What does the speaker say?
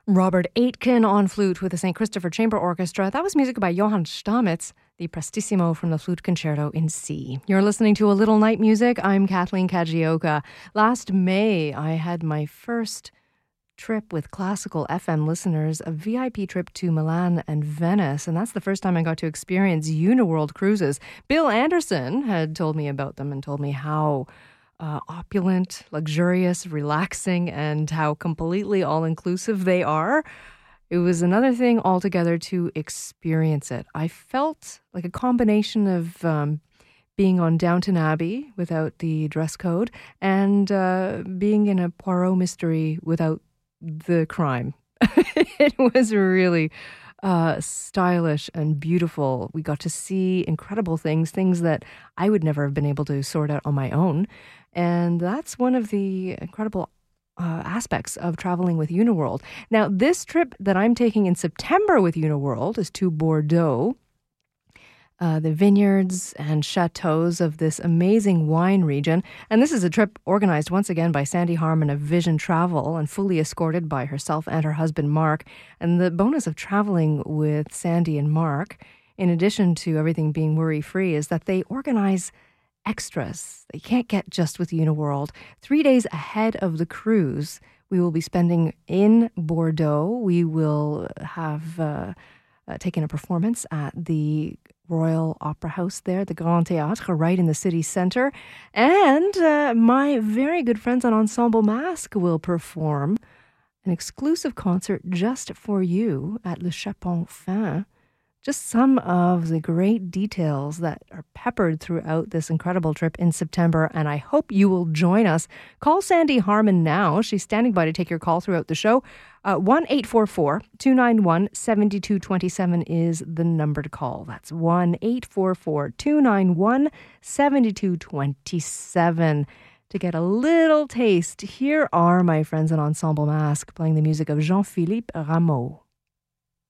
Robert Aitken on flute with the St. Christopher Chamber Orchestra. That was music by Johann Stamitz, the Prestissimo from the Flute Concerto in C. You're listening to A Little Night Music. I'm Kathleen Kajioka. Last May, I had my first trip with classical FM listeners, a VIP trip to Milan and Venice, and that's the first time I got to experience Uniworld cruises. Bill Anderson had told me about them and told me how opulent, luxurious, relaxing, and how completely all-inclusive they are. It was another thing altogether to experience it. I felt like a combination of being on Downton Abbey without the dress code and being in a Poirot mystery without the crime. It was really stylish and beautiful. We got to see incredible things that I would never have been able to sort out on my own. And that's one of the incredible aspects of traveling with Uniworld. Now, this trip that I'm taking in September with Uniworld is to Bordeaux, the vineyards and chateaus of this amazing wine region. And this is a trip organized once again by Sandy Harmon of Vision Travel and fully escorted by herself and her husband, Mark. And the bonus of traveling with Sandy and Mark, in addition to everything being worry-free, is that they organize extras that you can't get just with Uniworld. 3 days ahead of the cruise, we will be spending in Bordeaux. We will have taken a performance at the Royal Opera House there, the Grand Théâtre, right in the city centre. And my very good friends on Ensemble Masque will perform an exclusive concert just for you at Le Chapon Fin. Just some of the great details that are peppered throughout this incredible trip in September, and I hope you will join us. Call Sandy Harmon now. She's standing by to take your call throughout the show. 1-844-291-7227 is the number to call. That's 1-844-291-7227. To get a little taste, here are my friends in Ensemble Masque playing the music of Jean-Philippe Rameau.